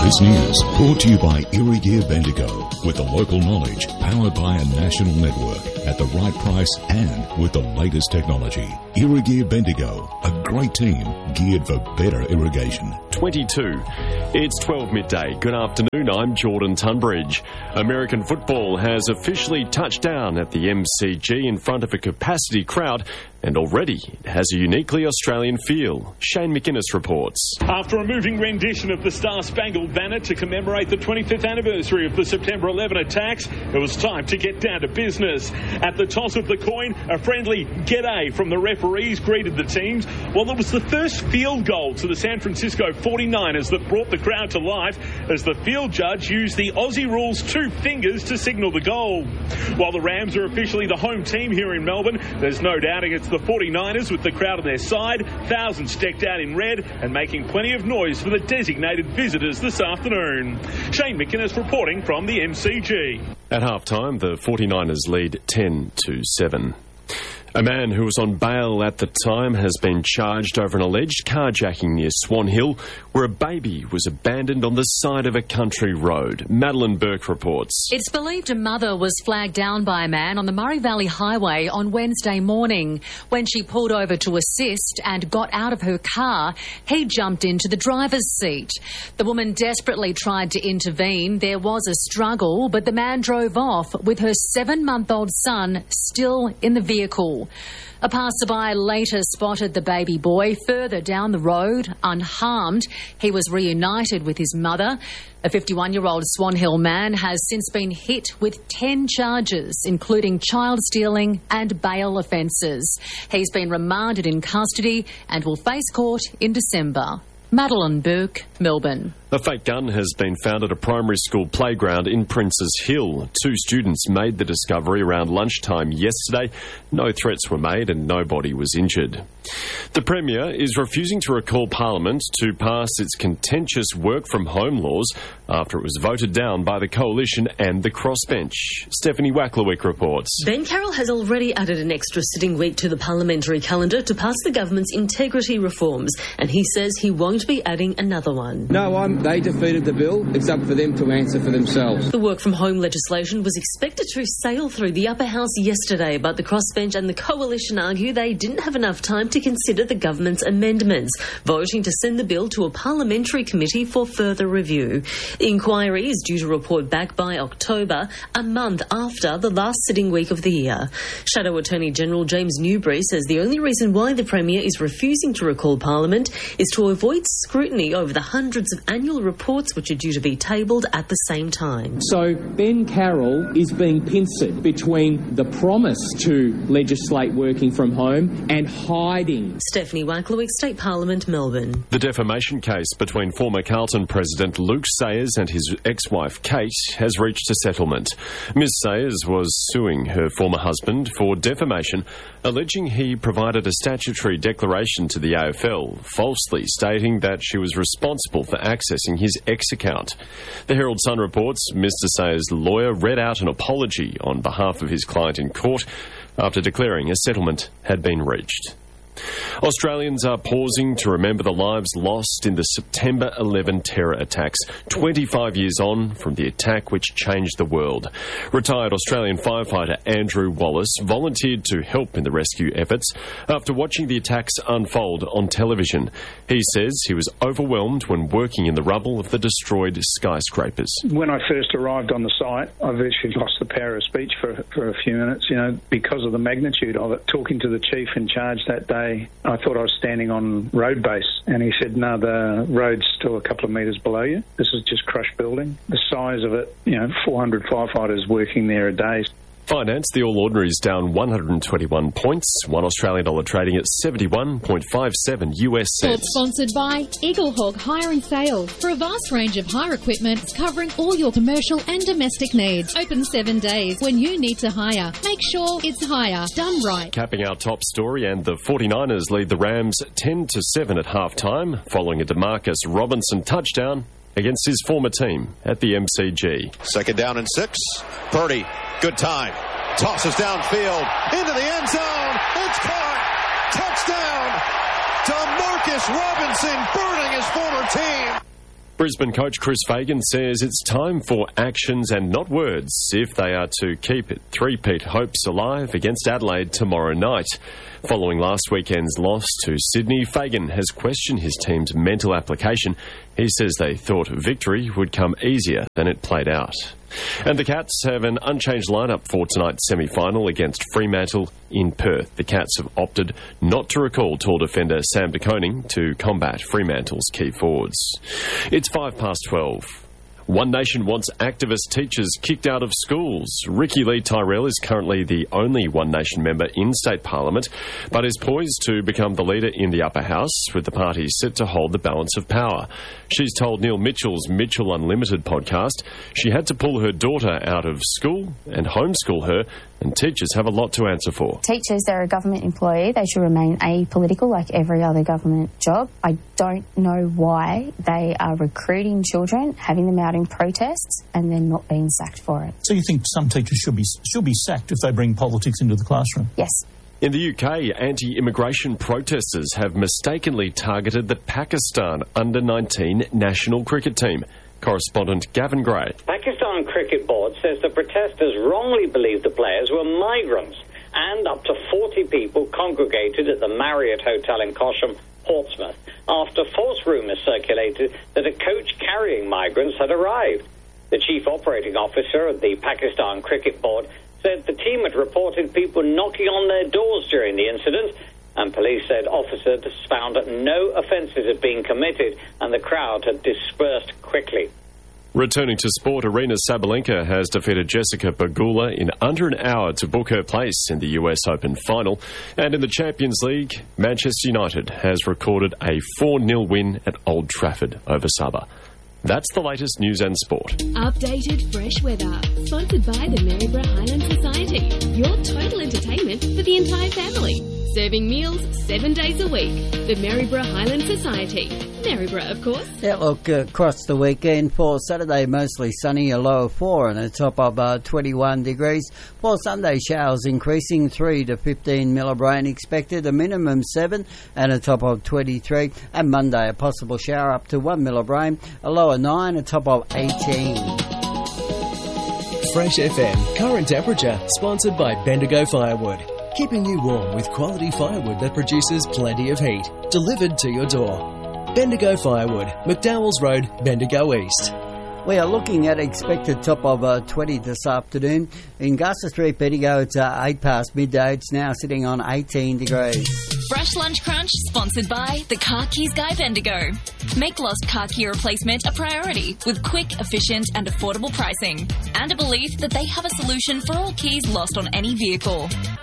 This news brought to you by Irrigear Bendigo, with the local knowledge powered by a national network at the right price and with the latest technology. Irrigear Bendigo, a great team geared for better irrigation. 22. It's 12 midday. Good afternoon. I'm Jordan Tunbridge. American football has officially touched down at the MCG in front of a capacity crowd, and already it has a uniquely Australian feel. Shane McInnes reports. After a moving rendition of the Star-Spangled Banner to commemorate the 25th anniversary of the September 11 attacks, it was time to get down to business. At the toss of the coin, a friendly g'day from the referees greeted the teams, while it was the first field goal to the San Francisco 49ers that brought the crowd to life as the field judge used the Aussie rules 2 fingers to signal the goal. While the Rams are officially the home team here in Melbourne, there's no doubting it's the 49ers with the crowd on their side, thousands decked out in red and making plenty of noise for the designated visitors this afternoon. Shane McInnes reporting from the MCG. At half-time, the 49ers lead 10-7. A man who was on bail at the time has been charged over an alleged carjacking near Swan Hill, where a baby was abandoned on the side of a country road. Madeline Burke reports. It's believed a mother was flagged down by a man on the Murray Valley Highway on Wednesday morning. When she pulled over to assist and got out of her car, he jumped into the driver's seat. The woman desperately tried to intervene. There was a struggle, but the man drove off with her 7-month-old son still in the vehicle. A passerby later spotted the baby boy further down the road, unharmed. He was reunited with his mother. A 51-year-old Swan Hill man has since been hit with 10 charges, including child stealing and bail offences. He's been remanded in custody and will face court in December. Madeline Burke, Melbourne. A fake gun has been found at a primary school playground in Princes Hill. 2 students made the discovery around lunchtime yesterday. No threats were made and nobody was injured. The Premier is refusing to recall Parliament to pass its contentious work-from-home laws after it was voted down by the Coalition and the Crossbench. Stephanie Wacklewick reports. Ben Carroll has already added an extra sitting week to the parliamentary calendar to pass the government's integrity reforms, and he says he won't be adding another one. No, they defeated the bill. It's up for them to answer for themselves. The work-from-home legislation was expected to sail through the upper house yesterday, but the Crossbench and the Coalition argue they didn't have enough time to consider the government's amendments, voting to send the bill to a parliamentary committee for further review. The inquiry is due to report back by October, a month after the last sitting week of the year. Shadow Attorney General James Newbury says the only reason why the Premier is refusing to recall Parliament is to avoid scrutiny over the hundreds of annual reports which are due to be tabled at the same time. So Ben Carroll is being pincered between the promise to legislate working from home and hiding. Stephanie Wacklewick, State Parliament, Melbourne. The defamation case between former Carlton President Luke Sayers and his ex-wife Kate has reached a settlement. Ms Sayers was suing her former husband for defamation, alleging he provided a statutory declaration to the AFL, falsely stating that she was responsible for accessing his ex account. The Herald Sun reports Mr Sayers' lawyer read out an apology on behalf of his client in court after declaring a settlement had been reached. Australians are pausing to remember the lives lost in the September 11 terror attacks, 25 years on from the attack which changed the world. Retired Australian firefighter Andrew Wallace volunteered to help in the rescue efforts after watching the attacks unfold on television. He says he was overwhelmed when working in the rubble of the destroyed skyscrapers. When I first arrived on the site, I virtually lost the power of speech for a few minutes, because of the magnitude of it. Talking to the chief in charge that day, I thought I was standing on road base, and he said, no, the road's still a couple of metres below you. This is just crushed building. The size of it, 400 firefighters working there a day. Finance, the All Ordinaries down 121 points, $1 trading at 71.57 US cents. Sponsored by Eagle Hawk Hire and Sale. For a vast range of hire equipment covering all your commercial and domestic needs. Open 7 days. When you need to hire, make sure it's hire done right. Capping our top story, and the 49ers lead the Rams 10-7 at half-time, following a DeMarcus Robinson touchdown against his former team at the MCG. 2nd down and 6. Purdy, good time. Tosses downfield into the end zone. It's caught. Touchdown. DeMarcus Robinson burning his former team. Brisbane coach Chris Fagan says it's time for actions and not words if they are to keep three-peat hopes alive against Adelaide tomorrow night. Following last weekend's loss to Sydney, Fagan has questioned his team's mental application. He says they thought victory would come easier than it played out. And the Cats have an unchanged lineup for tonight's semi-final against Fremantle in Perth. The Cats have opted not to recall tall defender Sam De Koning to combat Fremantle's key forwards. It's 12:05. One Nation wants activist teachers kicked out of schools. Ricky Lee Tyrell is currently the only One Nation member in state parliament, but is poised to become the leader in the upper house, with the party set to hold the balance of power. She's told Neil Mitchell's Mitchell Unlimited podcast she had to pull her daughter out of school and homeschool her, and teachers have a lot to answer for. Teachers, they're a government employee. They should remain apolitical like every other government job. I don't know why they are recruiting children, having them out in protests, and then not being sacked for it. So you think some teachers should be sacked if they bring politics into the classroom? Yes. In the UK, anti-immigration protesters have mistakenly targeted the Pakistan under-19 national cricket team. Correspondent Gavin Gray. Pakistan Cricket Board says the protesters wrongly believed the players were migrants, and up to 40 people congregated at the Marriott Hotel in Cosham, Portsmouth, after false rumours circulated that a coach carrying migrants had arrived. The chief operating officer of the Pakistan Cricket Board said the team had reported people knocking on their doors during the incident, and police said officers found that no offences had been committed and the crowd had dispersed quickly. Returning to sport, Aryna Sabalenka has defeated Jessica Pegula in under an hour to book her place in the US Open final. And in the Champions League, Manchester United has recorded a 4-0 win at Old Trafford over Sabah. That's the latest news and sport. Updated fresh weather, sponsored by the Maryborough Highland Society. Your total entertainment for the entire family. Serving meals 7 days a week. The Maryborough Highland Society. Maryborough, of course. Outlook across the weekend for Saturday, mostly sunny, a low of 4 and a top of 21 degrees. For Sunday, showers increasing 3 to 15 millibrain expected, a minimum 7 and a top of 23. And Monday, a possible shower up to 1 millibrain, a low of 9, a top of 18. Fresh FM, current temperature, sponsored by Bendigo Firewood. Keeping you warm with quality firewood that produces plenty of heat. Delivered to your door. Bendigo Firewood, McDowell's Road, Bendigo East. We are looking at expected top of 20 this afternoon. In Gusser Street, Bendigo, it's 8 past midday. It's now sitting on 18 degrees. Fresh Lunch Crunch, sponsored by the Car Keys Guy Bendigo. Make lost car key replacement a priority with quick, efficient and affordable pricing. And a belief that they have a solution for all keys lost on any vehicle.